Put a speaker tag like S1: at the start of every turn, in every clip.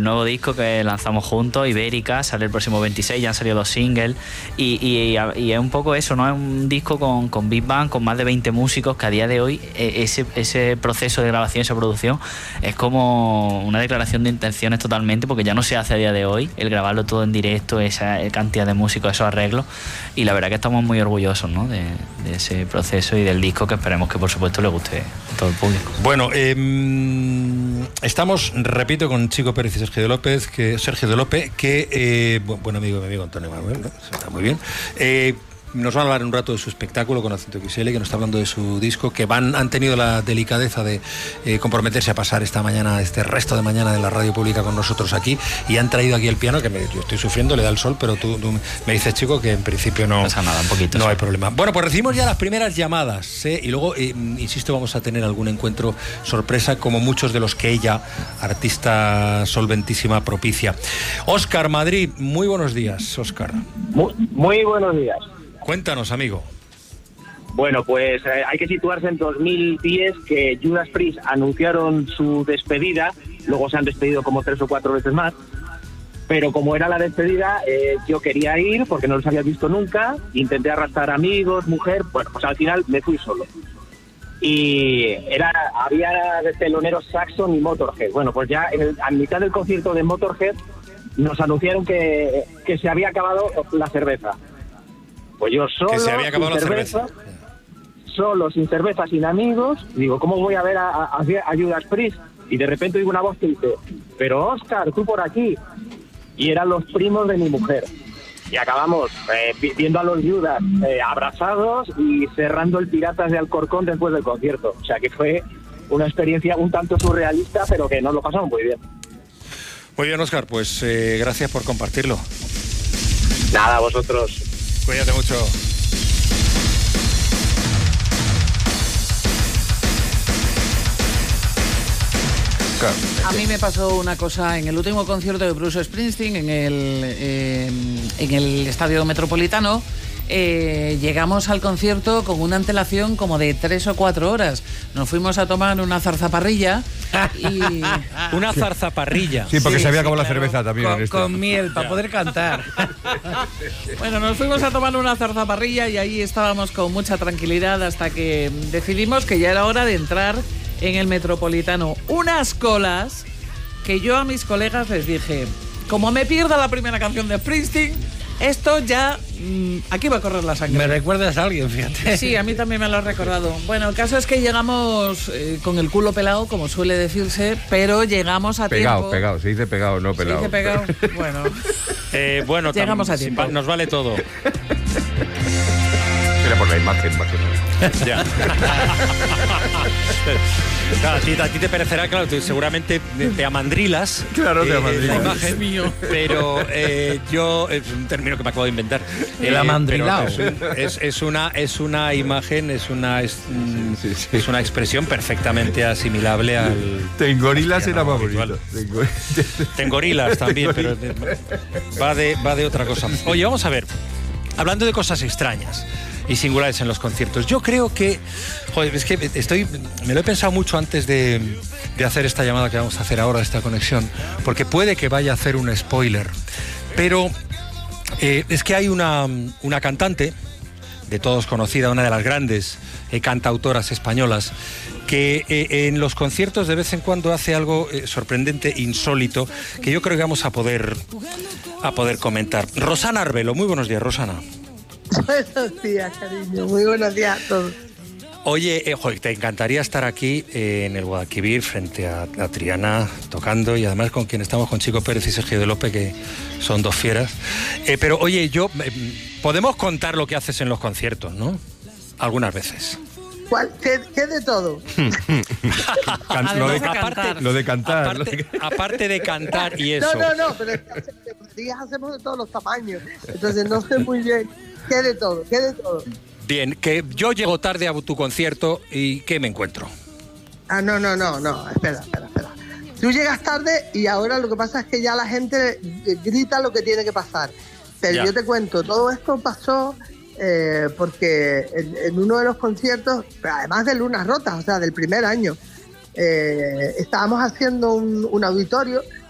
S1: nuevo disco que lanzamos juntos, Ibérica, sale el próximo 26, ya han salido 2 singles y es un poco eso, ¿no? Es un disco con Big Bang, con más de 20 músicos, que a día de hoy ese proceso de grabación, esa producción, es como una declaración de intenciones totalmente, porque ya no se hace a día de hoy el grabarlo todo en directo, esa cantidad de músicos, esos arreglos, y la verdad que estamos muy orgullosos, ¿no? de ese proceso y del disco, que esperemos que por supuesto le guste a todo el público.
S2: Bueno, estamos, repito, con Chico Pérez y Sergio de López, que buen amigo, mi amigo Antonio Manuel, ¿no? Está muy bien. Nos van a hablar un rato de su espectáculo con Acento XL, que nos está hablando de su disco, que han tenido la delicadeza de comprometerse a pasar esta mañana, este resto de mañana de la radio pública con nosotros aquí, y han traído aquí el piano, que yo estoy sufriendo, le da el sol, pero tú me dices, Chico, que en principio no
S1: pasa nada, un poquito,
S2: no
S1: sí.
S2: hay problema. Bueno, pues recibimos ya las primeras llamadas, y luego, insisto, vamos a tener algún encuentro sorpresa, como muchos de los que ella, artista solventísima, propicia. Óscar Madrid, muy buenos días, Óscar.
S3: Muy buenos días.
S2: Cuéntanos, amigo.
S3: Bueno, pues hay que situarse en 2010, que Judas Priest anunciaron su despedida, luego se han despedido como 3 o 4 veces más, pero como era la despedida, yo quería ir porque no los había visto nunca, intenté arrastrar amigos, mujer, bueno, pues al final me fui solo. Y había de teloneros Saxon y Motorhead. Bueno, pues ya a mitad del concierto de Motorhead nos anunciaron que se había acabado la cerveza. Pues yo solo,
S2: que se había acabado la cerveza.
S3: Solo, sin cerveza, sin amigos. Digo, ¿cómo voy a ver a Judas Priest? Y de repente oigo una voz que dice, pero Óscar, tú por aquí. Y eran los primos de mi mujer. Y acabamos viendo a los Judas abrazados y cerrando el Piratas de Alcorcón después del concierto. O sea que fue una experiencia un tanto surrealista, pero que nos lo pasamos muy bien.
S2: Muy bien, Óscar, pues gracias por compartirlo.
S3: Nada, vosotros.
S2: Cuídate mucho.
S4: A mí me pasó una cosa en el último concierto de Bruce Springsteen en el Estadio Metropolitano. Llegamos al concierto con una antelación como de 3 o 4 horas. Nos fuimos a tomar una zarzaparrilla y...
S2: Una zarzaparrilla.
S5: Sí, porque se había acabado la cerveza también.
S4: Con miel, para poder cantar. Bueno, nos fuimos a tomar una zarzaparrilla y ahí estábamos con mucha tranquilidad hasta que decidimos que ya era hora de entrar en el Metropolitano. Unas colas que yo a mis colegas les dije, como me pierda la primera canción de Springsteen, esto ya... aquí va a correr la sangre.
S6: Me recuerdas a alguien, fíjate.
S4: Sí, a mí también me lo ha recordado. Bueno, el caso es que llegamos con el culo pelado, como suele decirse, pero llegamos a tiempo.
S5: Pegado, se dice pegado, no pelado.
S4: Se dice pegado, bueno.
S2: Bueno,
S4: llegamos a tiempo.
S2: Nos vale todo.
S5: Era por la imagen, más que nada.
S2: Ya. Claro, a ti te parecerá, claro, tú seguramente te amandrilas.
S5: Claro, te amandrilas.
S2: La imagen mío. Pero yo, es un término que me acabo de inventar.
S6: El amandrilao.
S2: Es una imagen, es una expresión perfectamente asimilable al...
S5: Tengorilas era más bonito.
S2: Tengorilas también, pero va de otra cosa. Oye, vamos a ver. Hablando de cosas extrañas y singulares en los conciertos, yo creo que, joder, es que me lo he pensado mucho antes de hacer esta llamada que vamos a hacer ahora, esta conexión, porque puede que vaya a hacer un spoiler, pero es que hay una cantante de todos conocida, una de las grandes cantautoras españolas, que en los conciertos de vez en cuando hace algo sorprendente, insólito, que yo creo que vamos a poder comentar. Rosana Arbelo, muy buenos días, Rosana.
S7: Buenos días, cariño, muy buenos días a todos.
S2: Oye, te encantaría estar aquí en el Guadalquivir frente a Triana tocando, y además con quien estamos, con Chico Pérez y Sergio de López, que son dos fieras. Pero oye, podemos contar lo que haces en los conciertos, ¿no? Algunas veces.
S7: ¿Cuál? ¿Qué de todo?
S5: Lo de cantar.
S2: Aparte de cantar y eso.
S7: No, pero es que días hacemos de todos los tamaños. Entonces no sé muy bien qué de todo.
S2: Bien, que yo llego tarde a tu concierto y ¿qué me encuentro?
S7: No, espera. Tú llegas tarde y ahora lo que pasa es que ya la gente grita lo que tiene que pasar. Pero
S2: ya.
S7: Yo te cuento, todo esto pasó porque en uno de los conciertos, además de Lunas Rotas, o sea, del primer año, estábamos haciendo un auditorio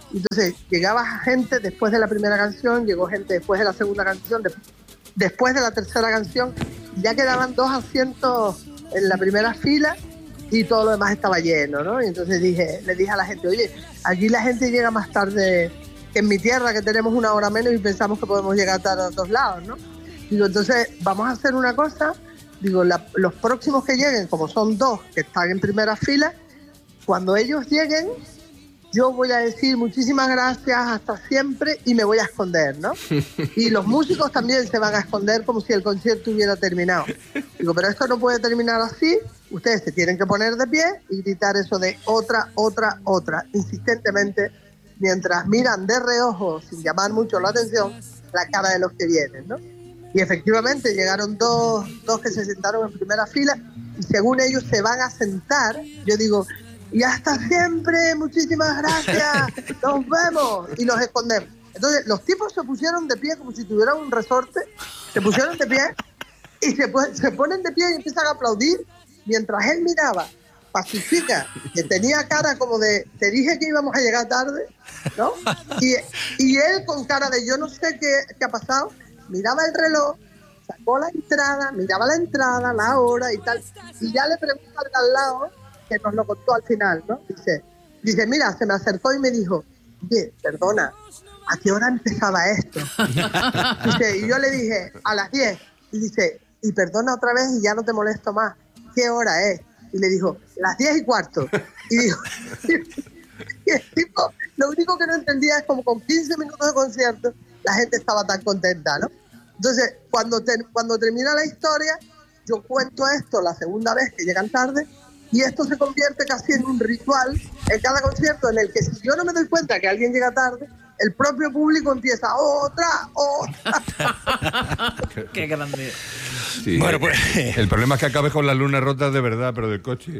S7: Entonces llegaba gente después de la primera canción, llegó gente después de la segunda canción, después de la tercera canción, ya quedaban 2 asientos en la primera fila y todo lo demás estaba lleno, ¿no? Y entonces le dije a la gente, oye, aquí la gente llega más tarde que en mi tierra, que tenemos 1 hora menos y pensamos que podemos llegar tarde a todos lados, ¿no? Digo, entonces vamos a hacer una cosa, digo, los próximos que lleguen, como son 2 que están en primera fila, cuando ellos lleguen, yo voy a decir muchísimas gracias, hasta siempre, y me voy a esconder, ¿no? Y los músicos también se van a esconder como si el concierto hubiera terminado. Digo, pero esto no puede terminar así, ustedes se tienen que poner de pie y gritar eso de otra, insistentemente, mientras miran de reojo, sin llamar mucho la atención, la cara de los que vienen, ¿no? Y efectivamente llegaron dos que se sentaron en primera fila, y según ellos se van a sentar, yo digo, y hasta siempre, muchísimas gracias, nos vemos, y nos escondemos. Entonces los tipos se pusieron de pie como si tuvieran un resorte, se pusieron de pie y se ponen de pie y empiezan a aplaudir, mientras él miraba, pacifica, que tenía cara como de, te dije que íbamos a llegar tarde, ¿no? Y él con cara de, yo no sé qué ha pasado, miraba el reloj, sacó la entrada, miraba la entrada, la hora y tal, y ya le pregunta al de al lado, que nos lo contó al final, ¿no? Dice, mira, se me acercó y me dijo, oye, perdona, ¿a qué hora empezaba esto? Dice, y yo le dije, a las 10. Y dice, y perdona otra vez y ya no te molesto más, ¿qué hora es? Y le dijo, las 10:15. Y dijo, y el tipo, lo único que no entendía es como con 15 minutos de concierto, la gente estaba tan contenta, ¿no? Entonces, cuando termina la historia, yo cuento esto la segunda vez que llegan tarde, y esto se convierte casi en un ritual en cada concierto, en el que si yo no me doy cuenta que alguien llega tarde, el propio público empieza otra.
S4: Qué grande.
S5: Sí,
S2: bueno, pues
S5: el problema es que acabes con las lunas rotas de verdad, pero del coche.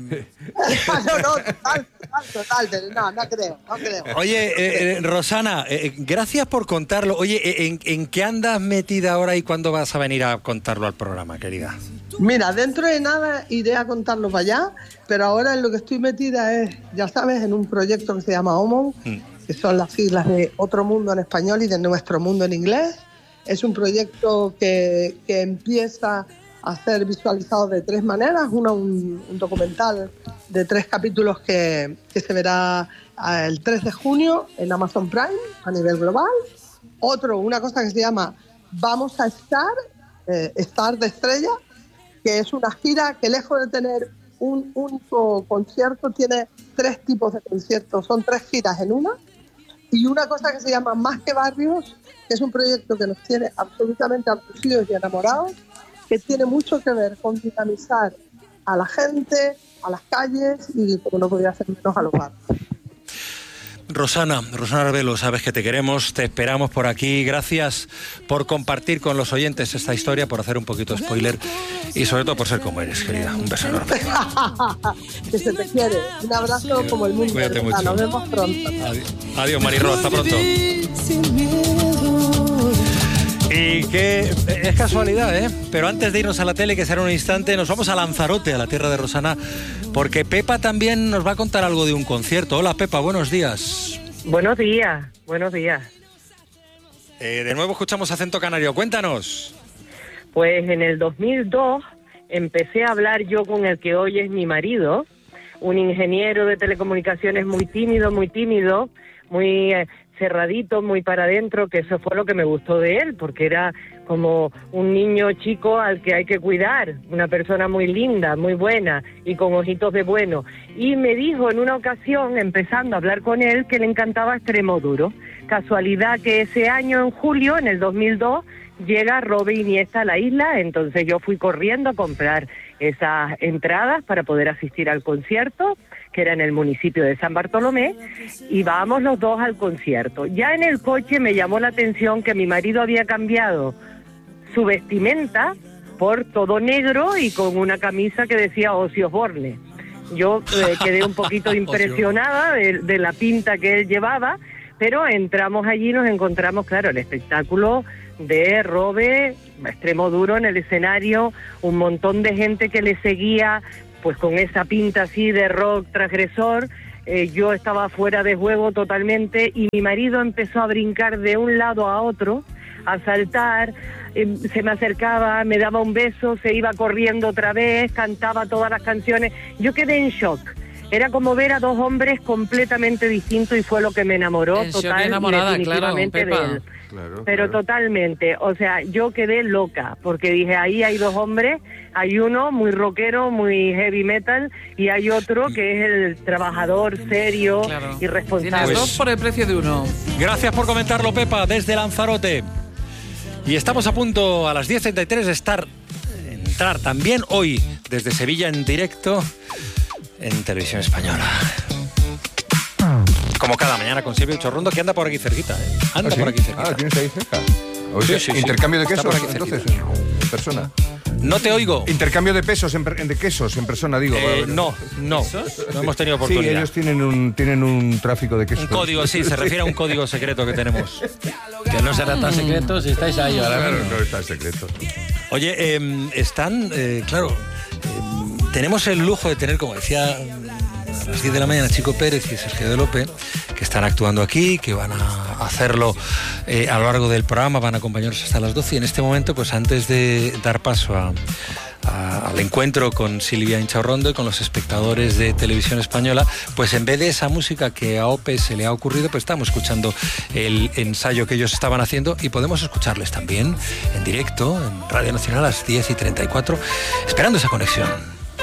S7: No, no creo.
S2: Oye, Rosana, gracias por contarlo. Oye, ¿en qué andas metida ahora y cuándo vas a venir a contarlo al programa, querida?
S7: Mira, dentro de nada iré a contarlo para allá, pero ahora en lo que estoy metida es, ya sabes, en un proyecto que se llama OMON, que son las siglas de Otro Mundo en español y de Nuestro Mundo en inglés. Es un proyecto que empieza a ser visualizado de 3 maneras. Uno, un documental de 3 capítulos que se verá el 3 de junio en Amazon Prime a nivel global. Otro, una cosa que se llama Vamos a Estar de Estrella, que es una gira que, lejos de tener un único concierto, tiene 3 tipos de conciertos, son 3 giras en una. Y una cosa que se llama Más que Barrios, que es un proyecto que nos tiene absolutamente abducidos y enamorados, que tiene mucho que ver con dinamizar a la gente, a las calles y, como no podía ser menos, a los barrios.
S2: Rosana Rebelo, sabes que te queremos, te esperamos por aquí. Gracias por compartir con los oyentes esta historia, por hacer un poquito de spoiler y sobre todo por ser como eres, querida. Un beso enorme.
S7: Que se te quiere. Un abrazo como el mundo.
S2: Cuídate mucho.
S7: Nos vemos pronto.
S2: Adiós, Marirro, hasta pronto. Y que es casualidad, ¿eh? Pero antes de irnos a la tele, que será un instante, nos vamos a Lanzarote, a la tierra de Rosana, porque Pepa también nos va a contar algo de un concierto. Hola, Pepa, buenos días.
S8: Buenos días.
S2: De nuevo escuchamos acento canario, cuéntanos.
S8: Pues en el 2002 empecé a hablar yo con el que hoy es mi marido, un ingeniero de telecomunicaciones muy tímido, muy cerradito, muy para adentro, que eso fue lo que me gustó de él, porque era como un niño chico al que hay que cuidar, una persona muy linda, muy buena y con ojitos de bueno. Y me dijo en una ocasión, empezando a hablar con él, que le encantaba Extremoduro. Casualidad que ese año, en julio, en el 2002, llega Robe Iniesta a la isla, entonces yo fui corriendo a comprar esas entradas para poder asistir al concierto, que era en el municipio de San Bartolomé, y vamos los dos al concierto. Ya en el coche me llamó la atención que mi marido había cambiado su vestimenta por todo negro y con una camisa que decía Ozzy Osbourne. Yo quedé un poquito impresionada de la pinta que él llevaba, pero entramos allí y nos encontramos, claro, el espectáculo de Robe, Extremoduro en el escenario, un montón de gente que le seguía, pues con esa pinta así de rock transgresor, yo estaba fuera de juego totalmente y mi marido empezó a brincar de un lado a otro, a saltar, se me acercaba, me daba un beso, se iba corriendo otra vez, cantaba todas las canciones. Yo quedé en shock. Era como ver a dos hombres completamente distintos y fue lo que me enamoró total y definitivamente de él.
S5: Claro,
S8: Pero totalmente, o sea, yo quedé loca porque dije, ahí hay dos hombres, hay uno muy rockero, muy heavy metal y hay otro que es el trabajador serio y responsable.
S4: Tienes dos por el precio de uno.
S2: Gracias por comentarlo, Pepa, desde Lanzarote. Y estamos a punto, a las 10:33, de entrar también hoy desde Sevilla en directo en Televisión Española. Como cada mañana con Silvio Chorrondo, que anda por aquí cerquita. Anda por aquí cerquita.
S5: ¿Tienes ahí cerca?
S2: Sí.
S5: ¿Intercambio de
S2: Está
S5: quesos
S2: por aquí
S5: entonces en persona?
S2: No te oigo.
S5: Intercambio de pesos de quesos en persona, digo.
S2: No hemos tenido oportunidad.
S5: Sí, ellos tienen un tráfico de quesos.
S2: Un código, sí, se refiere a un código secreto que tenemos.
S6: Que no será tan secreto si estáis ahí ahora.
S5: Claro, no está en secreto.
S2: Oye, tenemos el lujo de tener, como decía a las 10 de la mañana, Chico Pérez y Sergio de López, que están actuando aquí, que van a hacerlo a lo largo del programa, van a acompañarnos hasta las 12. Y en este momento, pues antes de dar paso al encuentro con Silvia Inchaurrondo y con los espectadores de Televisión Española, pues en vez de esa música que a Ope se le ha ocurrido, pues estamos escuchando el ensayo que ellos estaban haciendo y podemos escucharles también en directo en Radio Nacional a las 10:34, esperando esa conexión.